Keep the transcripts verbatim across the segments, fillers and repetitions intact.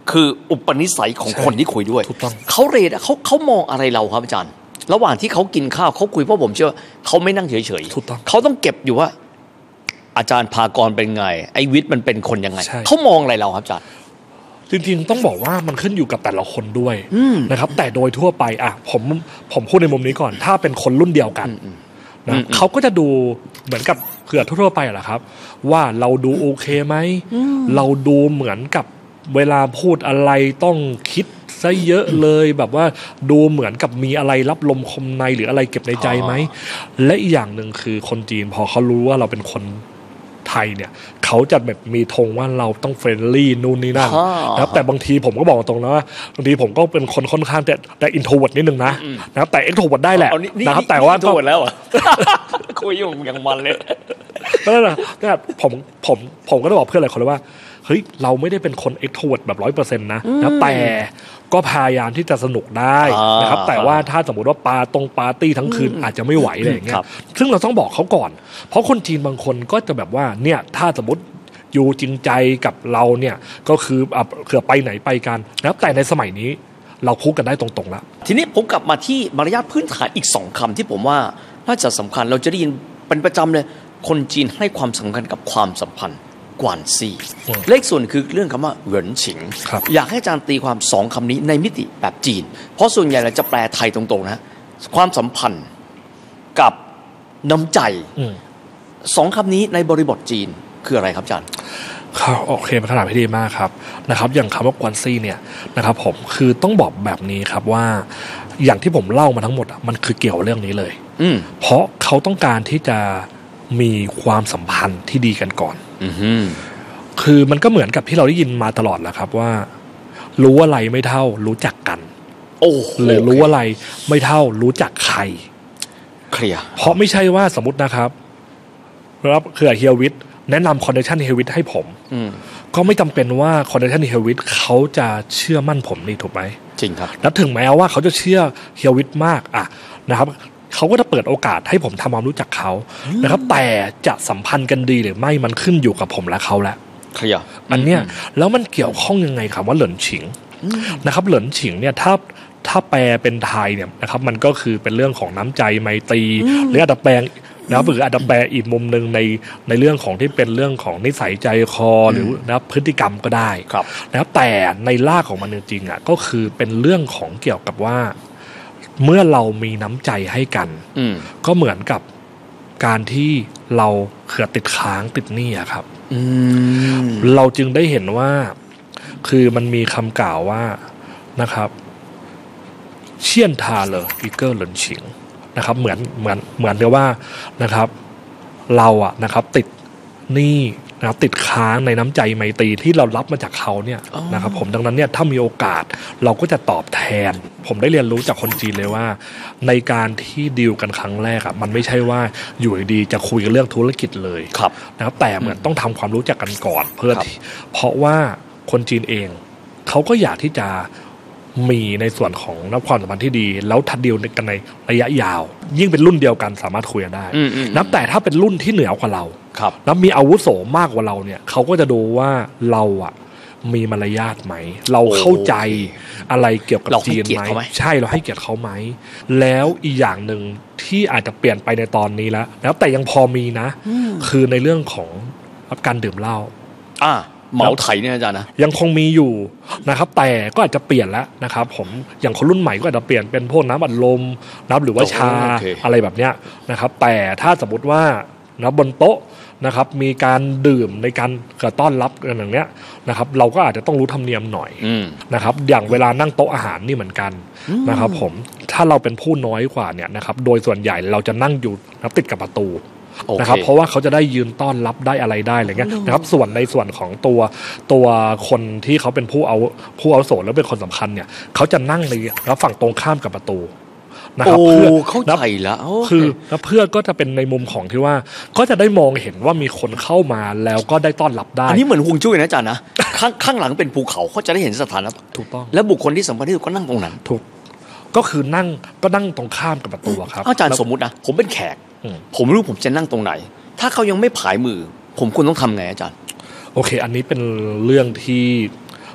คืออุปนิสัยของคนที่คุยด้วยเขาเรทเขาเขามองอะไรเราครับอาจารย์ระหว่างที่เขากินข้าวเขาคุยเพราะผมเชื่อเขาไม่นั่งเฉยๆเขาต้องเก็บอยู่ว่าอาจารย์ภากรเป็นไงไอ้วิทย์มันเป็นคนยังไงเขามองอะไรเราครับอาจารย์จริงๆต้องบอกว่ามันขึ้นอยู่กับแต่ละคนด้วยนะครับแต่โดยทั่วไปอ่ะผมผมพูดในมุมนี้ก่อนถ้าเป็นคนรุ่นเดียวกันนะเขาก็จะดูเหมือนกับเผื่อทั่วๆไปแหละครับว่าเราดูโอเคไหมเราดูเหมือนกับเวลาพูดอะไรต้องคิดซะเยอะเลยแบบว่าดูเหมือนกับมีอะไรรับลมคมในหรืออะไรเก็บในใจไหมและอีกอย่างหนึ่งคือคนจีนพอเขารู้ว่าเราเป็นคนไทยเนี่ยเขาจะแบบมีธงว่าเราต้องเฟรนลี่นู่นนี่นั่นนะครับแต่บางทีผมก็บอกตรงนะว่าบางทีผมก็เป็นคนค่อนข้างแต่แต่อินโทรเวิร์ตนิดนึงนะนะครับแต่เอ็กโทรเวิร์ตได้แหละนะครับแต่ว่าก็แล้วอ่ะคุยอยู่อย่างมันเลยก็นั่นแหละผมผมผมก็ต้องบอกเพื่อนหลายคนเลยว่าเฮ้ยเราไม่ได้เป็นคนเอ็กโทรเวิร์ตแบบร้อยเปอร์เซ็นต์นะนะแต่ก็พยายามที่จะสนุกได้นะครับแต่ว่าถ้าสมมติว่าปาตรงปาร์ตี้ทั้งคืนอาจจะไม่ไหวอะไรอย่างเงี้ยซึ่งเราต้องบอกเขาก่อนเพราะคนจีนบางคนก็จะแบบว่าเนี่ยถ้าสมมติอยู่จริงใจกับเราเนี่ยก็คือเผื่อไปไหนไปกันนะแต่ในสมัยนี้เราพูดกันได้ตรงๆแล้วทีนี้ผมกลับมาที่มารยาทพื้นฐานอีกสองคำที่ผมว่าน่าจะสำคัญเราจะได้ยินเป็นประจำเลยคนจีนให้ความสำคัญกับความสัมพันธ์กวนซี่เลขส่วนคือเรื่องคำว่าเหรินฉิงอยากให้อาจารย์ตีความสองคำนี้ในมิติแบบจีนเพราะส่วนใหญ่เราจะแปลไทยตรงๆนะความสัมพันธ์กับน้ำใจสองคำนี้ในบริบทจีนคืออะไรครับอาจารย์ครับโอเคเป็นขนาดที่ดีมากครับนะครับอย่างคำว่ากวนซี่เนี่ยนะครับผมคือต้องบอกแบบนี้ครับว่าอย่างที่ผมเล่ามาทั้งหมดมันคือเกี่ยวเรื่องนี้เลยเพราะเขาต้องการที่จะมีความสัมพันธ์ที่ดีกันก่อนคือมันก็เหมือนกับที่เราได้ยินมาตลอดแหละครับว่ารู้อะไรไม่เท่ารู้จักกันโอ้หรือรู้อะไรไม่เท่ารู้จักใครเคลียร์เพราะไม่ใช่ว่าสมมตินะครับรับคือเฮียวิทแนะนำคอนเนคชั่นเฮียวิทให้ผมก็ไม่จำเป็นว่าคอนเนคชั่นเฮียวิทเขาจะเชื่อมั่นผมนี่ถูกไหมจริงครับแล้วถึงแม้ว่าเขาจะเชื่อเฮียวิทมากอ่ะนะครับเขาก็จะเปิดโอกาสให้ผมทำความรู้จักเขานะครับแต่จะสัมพันธ์กันดีหรือไม่มันขึ้นอยู่กับผมและเขาแล้วเคลียร์อันเนี้ยแล้วมันเกี่ยวข้องยังไงคำว่าเหลินฉิงนะครับเหลินฉิงเนี่ยถ้าถ้าแปลเป็นไทยเนี่ยนะครับมันก็คือเป็นเรื่องของน้ำใจไมตรีหรืออาจจะแปลงนะครับหรืออาจจะแปลอีกมุมนึงในในเรื่องของที่เป็นเรื่องของนิสัยใจคอหรือนะพฤติกรรมก็ได้นะครับแต่ในรากของมันจริงๆอ่ะก็คือเป็นเรื่องของเกี่ยวกับว่าเมื่อเรามีน้ำใจให้กันก็เหมือนกับการที่เราเขื่อติดค้างติดหนี้อะครับเราจึงได้เห็นว่าคือมันมีคำกล่าวว่านะครับเชี่ยนทาเลออีเกอร์หลินฉิงนะครับเหมือนเหมือนเหมือนกับว่านะครับเราอะนะครับติดหนี้นะครับติดค้างในน้ำใจไมตรีที่เรารับมาจากเขาเนี่ยนะครับผมดังนั้นเนี่ยถ้ามีโอกาสเราก็จะตอบแทนผมได้เรียนรู้จากคนจีนเลยว่าในการที่ดีลกันครั้งแรกอะมันไม่ใช่ว่าอยู่ดีจะคุยกันเรื่องธุรกิจเลยนะครับแต่เหมือนต้องทำความรู้จักกันก่อนเพื่อเพราะว่าคนจีนเองเขาก็อยากที่จะมีในส่วนของนับความสัมพันธ์ที่ดีแล้วทัดดีลกันในระยะยาวยิ่งเป็นรุ่นเดียวกันสามารถคุยกันได้นับแต่ถ้าเป็นรุ่นที่เหนือกว่าเราแล้วมีอาวุโสมากกว่าเราเนี่ยเขาก็จะดูว่าเราอ่ะมีมารยาทไหมเราเข้าใจอะไรเกี่ยวกับจีนไหมใช่เราให้เกียรติเขาไหมแล้วอีกอย่างหนึ่งที่อาจจะเปลี่ยนไปในตอนนี้แล้วแล้วแต่ยังพอมีนะคือในเรื่องของการดื่มเหล้าอ่าเหมาไถเนี่ยอาจารย์นะยังคงมีอยู่นะครับแต่ก็อาจจะเปลี่ยนแล้วนะครับผมอย่างคนรุ่นใหม่ก็อาจจะเปลี่ยนเป็นพวกน้ำอัดลมน้ำหรือว่าชา okay. อะไรแบบเนี้ยนะครับแต่ถ้าสมมติว่านะบนโต๊ะนะครับมีการดื่มในการกระต้อนรับกันอย่างเนี้ยนะครับเราก็อาจจะต้องรู้ธรรมเนียมหน่อยนะครับอย่างเวลานั่งโต๊ะอาหารนี่เหมือนกันนะครับผมถ้าเราเป็นผู้น้อยกว่าเนี่ยนะครับโดยส่วนใหญ่เราจะนั่งอยู่นับติดกับประตูนะครับเพราะว่าเขาจะได้ยืนต้อนรับได้อะไรได้อะไรเงี้ยนะครับส่วนในส่วนของตัวตัวคนที่เขาเป็นผู้เอาผู้อาวุโสแล้วเป็นคนสำคัญเนี่ยเขาจะนั่งในรับฝั่งตรงข้ามกับประตูนะครับเพื่อเข้าใจแล้วคือแล้วเพื่อก็จะเป็นในมุมของที่ว่าก็จะได้มองเห็นว่ามีคนเข้ามาแล้วก็ได้ต้อนรับได้อันนี้เหมือนฮวงจุ้ยนะอาจารย์นะข้างข้างหลังเป็นภูเขาเขาจะได้เห็นสถานะถูกต้องแล้วบุคคลที่สำคัญที่สุดก็นั่งตรงนั้นถูกก็คือนั่งก็นั่งตรงข้ามกับประตูครับอาจารย์สมมุตินะผมเป็นแขกผมรู้ผมจะนั่งตรงไหนถ้าเขายังไม่ผายมือผมควรต้องทำไงอาจารย์โอเคอันนี้เป็นเรื่องที่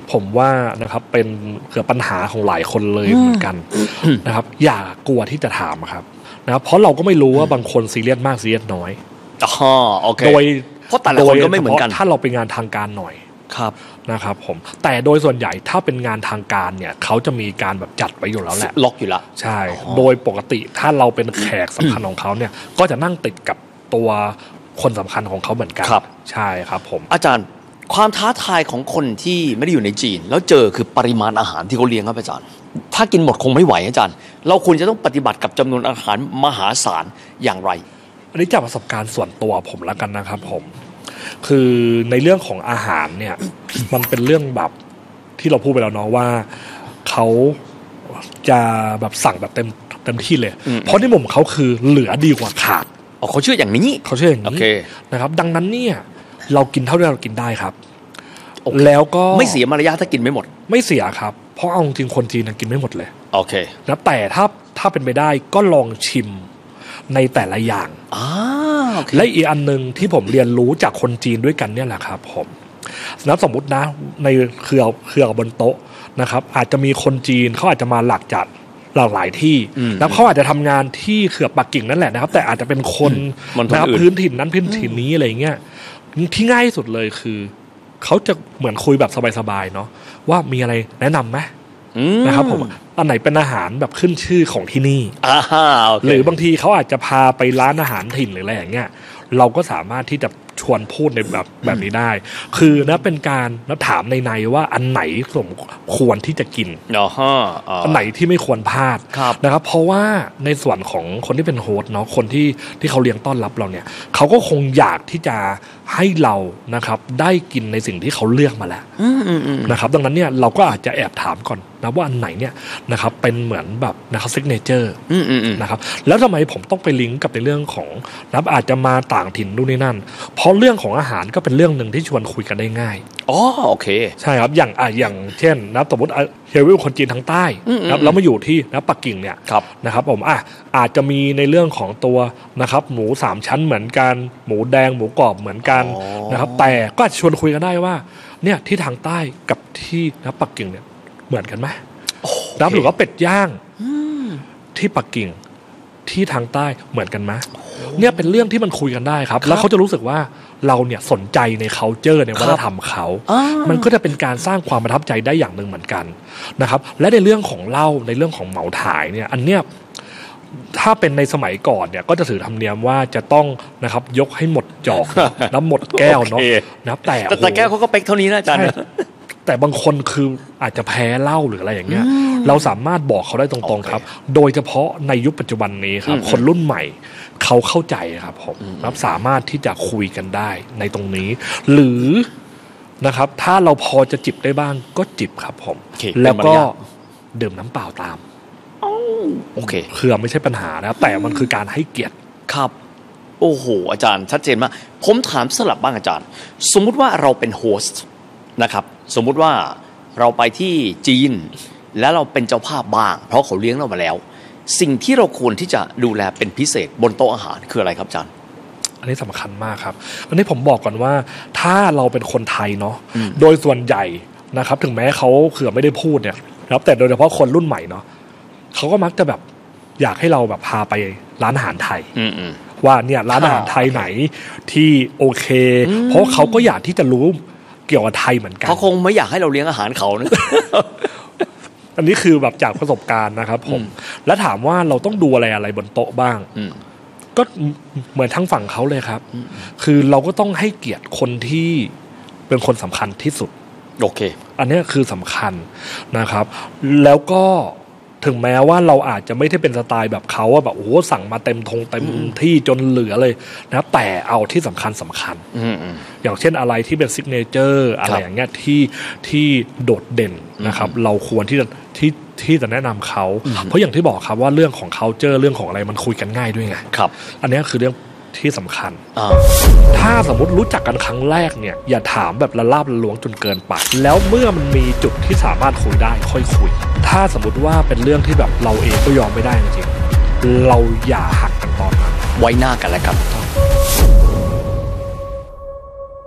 ผมว่านะครับเป็นเกือบปัญหาของหลายคนเลยเหมือนกันนะครับอย่ากลัวที่จะถามครับนะครับเพราะเราก็ไม่รู้ว่าบางคนซีเรียสมากซีเรียสน้อยอ๋อโอเคโดยเพราะแต่ละคนก็ไม่เหมือนกันถ้าเราไปงานทางการหน่อยครับนะครับผมแต่โดยส่วนใหญ่ถ้าเป็นงานทางการเนี่ยเขาจะมีการแบบจัดไว้อยู่แล้วแหละล็อกอยู่แล้วใช่โดยปกติถ้าเราเป็นแขกสำคัญของเขาเนี่ยก็จะนั่งติดกับตัวคนสำคัญของเขาเหมือนกันใช่ครับผมอาจารย์ความท้าทายของคนที่ไม่ได้อยู่ในจีนแล้วเจอคือปริมาณอาหารที่เขาเลี้ยงครับอาจารย์ถ้ากินหมดคงไม่ไหวอาจารย์เราควรจะต้องปฏิบัติกับจำนวนอาหารมหาศาลอย่างไรอันนี้จากประสบการณ์ส่วนตัวผมแล้วกันนะครับผมคือในเรื่องของอาหารเนี่ย มันเป็นเรื่องแบบที่เราพูดไปแล้วเนาะว่าเขาจะแบบสั่งแบบเต็มเต็มที่เลยเพราะในมุมเขาคือเหลือดีกว่าขาดอ๋อเขาเชื่ออย่างนี้เขาเชื่ออย่างนี้นะครับดังนั้นเนี่ยเรากินเท่าที่เรากินได้ครับแล้วก็ไม่เสียมารยาทถ้ากินไม่หมดไม่เสียครับเพราะเอาจริงคนจีนกินไม่หมดเลยโอเคนะแต่ถ้าถ้าเป็นไปได้ก็ลองชิมในแต่ละอย่างและอีกอันนึงที่ผมเรียนรู้จากคนจีนด้วยกันเนี่ยแหละครับผมนับสมมุตินะในเครือเครือบนโต๊ะนะครับอาจจะมีคนจีนเขาอาจจะมาหลักจากหลากหลายที่แล้วเขาอาจจะทำงานที่เครือปักกิ่งนั่นแหละนะครับแต่อาจจะเป็นคนนะครับพื้นถิ่นนั้นพื้นถิ่นนี้อะไรเงี้ยที่ง่ายที่สุดเลยคือเขาจะเหมือนคุยแบบสบายๆเนาะว่ามีอะไรแนะนำไหมนะครับผมอันไหนเป็นอาหารแบบขึ้นชื่อของที่นี่หรือบางทีเขาอาจจะพาไปร้านอาหารถิ่นหรืออะไรอย่างเงี้ยเราก็สามารถที่จะชวนพูดในแบบแบบนี้ได้คือนะเป็นการนะถามในในว่าอันไหนสมควรที่จะกินอันไหนที่ไม่ควรพลาดนะครับเพราะว่าในส่วนของคนที่เป็นโฮสต์เนาะคนที่ที่เขาเลี้ยงต้อนรับเราเนี่ยเขาก็คงอยากที่จะให้เรานะครับได้กินในสิ่งที่เขาเลือกมาแล้วนะครับดังนั้นเนี่ยเราก็อาจจะแอบถามก่อนนะว่าอันไหนเนี่ยนะครับเป็นเหมือนแบบนะครับซิกเนเจอร์นะครับแล้วทำไมผมต้องไปลิงก์กับในเรื่องของนะอาจจะมาต่างถิ่นนู่นนี่นั่นเพราะเรื่องของอาหารก็เป็นเรื่องหนึ่งที่ชวนคุยกันได้ง่ายอ๋อโอเคใช่ครับอย่างอ่ะอย่างเช่นนะสมมติเฮวิลคนจีนทางใต้นะครับแล้วมาอยู่ที่นะปักกิ่งเนี่ยนะครับผมอ่ะอาจจะมีในเรื่องของตัวนะครับหมูสามชั้นเหมือนกันหมูแดงหมูกรอบเหมือนกันนะครับแต่ก็อาจจะชวนคุยกันได้ว่าเนี่ยที่ทางใต้กับที่นะปักกิ่งเนี่ยเหมือนกันไหมรับหรือว่าเป็ดย่างที่ปักกิ่งที่ทางใต้เหมือนกันไหมเนี่ยเป็นเรื่องที่มันคุยกันได้ครับแล้วเขาจะรู้สึกว่าเราเนี่ยสนใจใน culture ในวัฒนธรรมเขามันก็จะเป็นการสร้างความประทับใจได้อย่างหนึ่งเหมือนกันนะครับและในเรื่องของเหล้าในเรื่องของเหมาถ่ายเนี่ยอันเนี้ยถ้าเป็นในสมัยก่อนเนี่ยก็จะถือธรรมเนียมว่าจะต้องนะครับยกให้หมดจอกแล้วหมดแก้วเนาะนะแต่แต่แก้วเขาก็เป๊กเท่านี้นะอาจารย์แต่บางคนคืออาจจะแพ้เหล้าหรืออะไรอย่างเงี้ยเราสามารถบอกเขาได้ตรงๆครับโดยเฉพาะในยุคปัจจุบันนี้ครับคนรุ่นใหม่เขาเข้าใจครับผมครับสามารถที่จะคุยกันได้ในตรงนี้หรือนะครับถ้าเราพอจะจิบได้บ้างก็จิบครับผมแล้วก็ดื่มน้ำเปล่าตามโอเคคือไม่ใช่ปัญหานะแต่มันคือการให้เกียรติครับโอ้โหอาจารย์ชัดเจนมากผมถามสลับบ้างอาจารย์สมมุติว่าเราเป็นโฮสต์นะครับสมมุติว่าเราไปที่จีนแล้วเราเป็นเจ้าภาพบ้างเพราะเขาเลี้ยงเรามาแล้วสิ่งที่เราควรที่จะดูแลเป็นพิเศษบนโต๊ะอาหารคืออะไรครับอาจารย์อันนี้สำคัญมากครับอันนี้ผมบอกก่อนว่าถ้าเราเป็นคนไทยเนาะโดยส่วนใหญ่นะครับถึงแม้เขาเผื่อไม่ได้พูดเนี่ยครับแต่โดยเฉพาะคนรุ่นใหม่เนาะเขาก็มักจะแบบอยากให้เราแบบพาไปร้านอาหารไทยว่าเนี่ยร้านอาหารไทยไหนที่โอเคเพราะเขาก็อยากที่จะรู้เกี่ยวกับไทยเหมือนกันเขาคงไม่อยากให้เราเลี้ยงอาหารเขานะอันนี้คือแบบจากประสบการณ์นะครับผมแล้วถามว่าเราต้องดูอะไรอะไรบนโต๊ะบ้างก็เหมือนทั้งฝั่งเขาเลยครับคือเราก็ต้องให้เกียรติคนที่เป็นคนสำคัญที่สุดโอเคอันนี้คือสำคัญนะครับแล้วก็ถึงแม้ว่าเราอาจจะไม่ได้เป็นสไตล์แบบเขาว่าแบบโอ้โหสั่งมาเต็มทงเต็มที่จนเหลือเลยนะแต่เอาที่สำคัญสำคัญอย่างเช่นอะไรที่เป็นซิกเนเจอร์อะไรอย่างเงี้ยที่ที่โดดเด่นนะครับเราควรที่จะที่ที่จะแนะนำเขาเพราะอย่างที่บอกครับว่าเรื่องของ culture เรื่องของอะไรมันคุยกันง่ายด้วยไงครับอันนี้คือเรื่องที่สำคัญถ้าสมมติรู้จักกันครั้งแรกเนี่ยอย่าถามแบบละลาบละล้วงจนเกินไปแล้วเมื่อมันมีจุดที่สามารถคุยได้ค่อยคุยถ้าสมมติว่าเป็นเรื่องที่แบบเราเองก็ยอมไม่ได้จริงๆเราอย่าหักกันตอนนั้นไว้หน้ากันแล้วกัน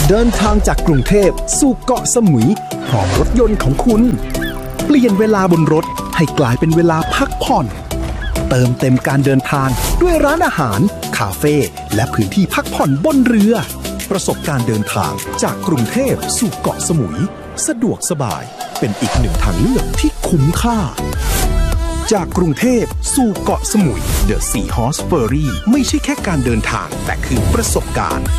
เดินทางจากกรุงเทพสู่เกาะสมุยพร้อมรถยนต์ของคุณเปลี่ยนเวลาบนรถให้กลายเป็นเวลาพักผ่อนเติมเต็มการเดินทางด้วยร้านอาหารคาเฟ่และพื้นที่พักผ่อนบนเรือประสบการณ์เดินทางจากกรุงเทพสู่เกาะสมุยสะดวกสบายเป็นอีกหนึ่งทางเลือกที่คุ้มค่าจากกรุงเทพสู่เกาะสมุย The Sea Horse Ferry ไม่ใช่แค่การเดินทางแต่คือประสบการณ์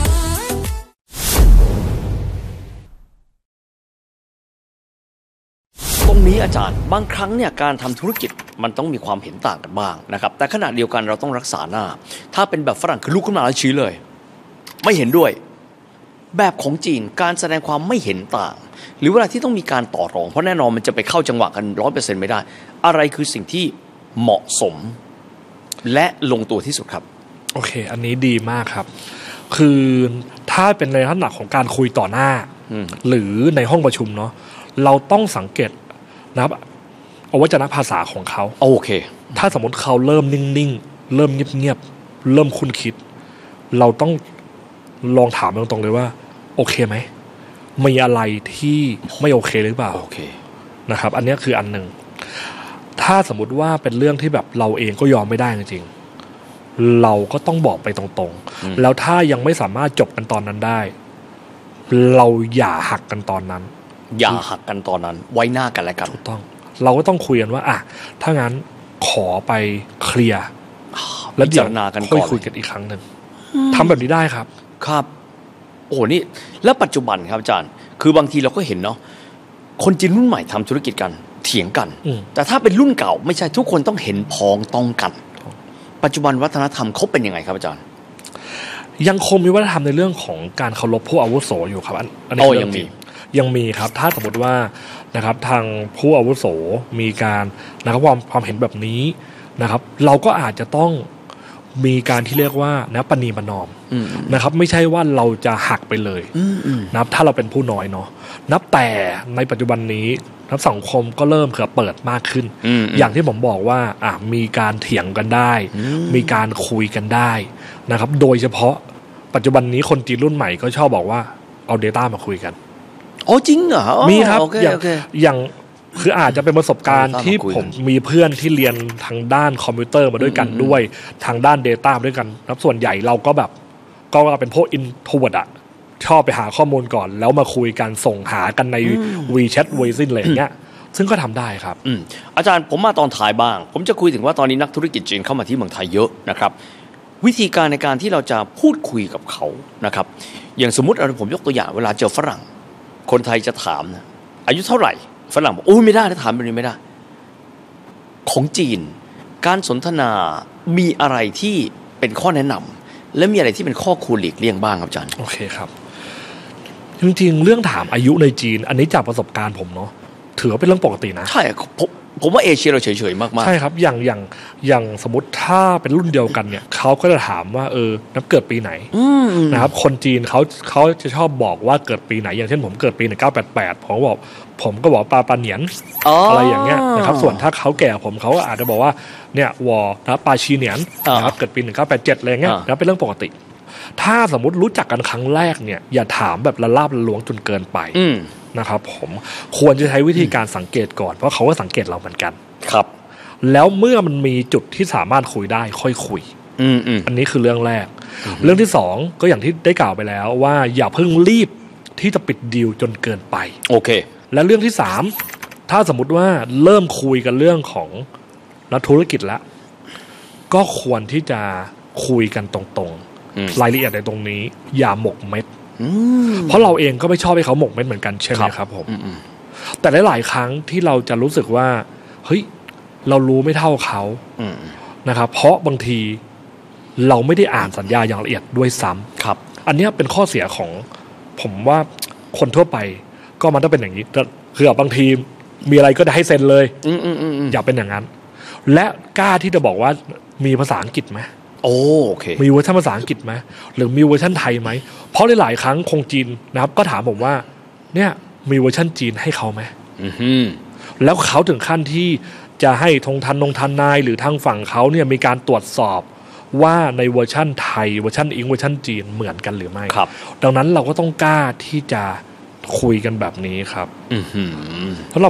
ตรงนี้อาจารย์บางครั้งเนี่ยการทำธุรกิจมันต้องมีความเห็นต่างกันบ้างนะครับแต่ขณะเดียวกันเราต้องรักษาหน้าถ้าเป็นแบบฝรั่งคือลุกขึ้นมาแล้วชี้เลยไม่เห็นด้วยแบบของจีนการแสดงความไม่เห็นต่างหรือเวลาที่ต้องมีการต่อรองเพราะแน่นอนมันจะไปเข้าจังหวะกัน ร้อยเปอร์เซ็นต์ ไม่ได้อะไรคือสิ่งที่เหมาะสมและลงตัวที่สุดครับโอเคอันนี้ดีมากครับคือถ้าเป็นในลักษณะของการคุยต่อหน้าหรือในห้องประชุมเนาะเราต้องสังเกตนะครับเอาวัจนภาษาของเขาโอเคถ้าสมมติเขาเริ่มนิ่งๆเริ่มเงียบๆเริ่มคุ้นคิดเราต้องลองถามตรงๆเลยว่าโอเคไหมมีอะไรที่ไม่โอเคหรือเปล่าโอเคนะครับอันนี้คืออันหนึ่งถ้าสมมติว่าเป็นเรื่องที่แบบเราเองก็ยอมไม่ได้จริงๆเราก็ต้องบอกไปตรงๆแล้วถ้ายังไม่สามารถจบกันตอนนั้นได้เราอย่าหักกันตอนนั้นอย่าหักกันตอนนั้นไว้หน้ากันแล้วกันถูกต้องเราก็ต้องคุยกันว่าอ่ะถ้างั้นขอไปเคลียร์แล้วเดี๋ยวค่อยคุยกันอีกครั้งหนึ่งทำแบบนี้ได้ครับครับโอ้นี่แล้วปัจจุบันครับอาจารย์คือบางทีเราก็เห็นเนาะคนจีนรุ่นใหม่ทำธุรกิจกันเถียงกันแต่ถ้าเป็นรุ่นเก่าไม่ใช่ทุกคนต้องเห็นพ้องต้องกันปัจจุบันวัฒนธรรมเขาเป็นยังไงครับอาจารย์ยังคงมีวัฒนธรรมในเรื่องของการเคารพผู้อาวุโสอยู่ครับอันนี้ยังมียังมีครับถ้าสมมติว่านะครับทางผู้อาวุโสมีการนะครับความความเห็นแบบนี้นะครับเราก็อาจจะต้องมีการที่เรียกว่านะปณีประนอมนะครับไม่ใช่ว่าเราจะหักไปเลยนะครับถ้าเราเป็นผู้น้อยเนาะนับแต่ในปัจจุบันนี้นับสังคมก็เริ่มเปิดมากขึ้นอย่างที่ผมบอกว่าอ่ะมีการเถียงกันได้มีการคุยกันได้นะครับโดยเฉพาะปัจจุบันนี้คนจีนรุ่นใหม่ก็ชอบบอกว่าเอา data มาคุยกันอ๋อจริงเหรอมีครับอย่างอย่างคืออาจจะเป็นประสบการณ์ที่ผมมีเพื่อนที่เรียนทางด้านคอมพิวเตอร์มาด้วยกันด้วยทางด้าน data มาด้วยกันครับส่วนใหญ่เราก็แบบก็เป็นพวก introvert อะชอบไปหาข้อมูลก่อนแล้วมาคุยกันส่งหากันใน WeChat Weixin อะไรอย่างเงี้ยซึ่งก็ทำได้ครับอาจารย์ผมมาตอนท้ายบ้างผมจะคุยถึงว่าตอนนี้นักธุรกิจจีนเข้ามาที่เมืองไทยเยอะนะครับวิธีการในการที่เราจะพูดคุยกับเขานะครับอย่างสมมุติผมยกตัวอย่างเวลาเจอฝรั่งคนไทยจะถามนะอายุเท่าไหร่ฝรั่งบอกโอ้ไม่ได้ถ้าถามแบบนี้ไม่ได้ของจีนการสนทนามีอะไรที่เป็นข้อแนะนำและมีอะไรที่เป็นข้อควรหลีกเลี่ยงบ้างครับอาจารย์โอเคครับจริงๆเรื่องถามอายุในจีนอันนี้จากประสบการณ์ผมเนาะถือว่าเป็นเรื่องปกตินะใช่ผมผมว่าเอเชียเราเฉยๆมากๆใช่ครับอย่างอย่างอย่างสมมติถ้าเป็นรุ่นเดียวกันเนี่ยเขาก็จะถามว่าเออนับเกิดปีไหนนะครับคนจีนเขาเขาจะชอบบอกว่าเกิดปีไหนอย่างเช่นผมเกิดปีหนึ่งเก้าแปดแปดผมบอกผมก็บอกปาปาเหนียนอะไรอย่างเงี้ยนะครับส่วนถ้าเขาแก่ผมเขาก็อาจจะบอกว่าเนี่ยวอนะปาชีเหนียนนะครับเกิดปีหนึ่งเก้าแปดเจ็ดอะไรเงี้ยนะเป็นเรื่องปกติถ้าสมมติรู้จักกันครั้งแรกเนี่ยอย่าถามแบบละลาบละล้วงจนเกินไปนะครับผมควรจะใช้วิธีการสังเกตก่อนเพราะเขาก็สังเกตเราเหมือนกันครับแล้วเมื่อมันมีจุดที่สามารถคุยได้ค่อยคุยอันนี้คือเรื่องแรกเรื่องที่สองก็อย่างที่ได้กล่าวไปแล้วว่าอย่าเพิ่งรีบที่จะปิดดีลจนเกินไปโอเคและเรื่องที่สามถ้าสมมุติว่าเริ่มคุยกันเรื่องของนักธุรกิจแล้วก็ควรที่จะคุยกันตรงๆรายละเอียดในตรงนี้อย่าหมกเม็ดเพราะเราเองก็ไม่ชอบให้เขาหมกเม็ดเหมือนกันใช่ไหมครับผมแต่หลายๆครั้งที่เราจะรู้สึกว่าเฮ้ยเรารู้ไม่เท่าเขานะครับเพราะบางทีเราไม่ได้อ่านสัญญาอย่างละเอียดด้วยซ้ำครับอันนี้เป็นข้อเสียของผมว่าคนทั่วไปก็มันต้องเป็นอย่างนี้คือบางทีมีอะไรก็ได้ให้เซ็นเลยอย่าเป็นอย่างนั้นและกล้าที่จะบอกว่ามีภาษาอังกฤษไหมโอเคมีเวอร์ชันภาษาอังกฤษไหมหรือมีเวอร์ชันไทยไหมเพราะหลายๆครั้งคงจีนนะครับก็ถามผมว่าเนี่ยมีเวอร์ชันจีนให้เขาไหมแล้วเขาถึงขั้นที่จะให้ทงทันนงทันนายหรือทางฝั่งเขาเนี่ยมีการตรวจสอบว่าในเวอร์ชั่นไทยเวอร์ชันอังกฤษเวอร์ชันจีนเหมือนกันหรือไม่ครับดังนั้นเราก็ต้องกล้าที่จะคุยกันแบบนี้ครับอือหือสำหรับ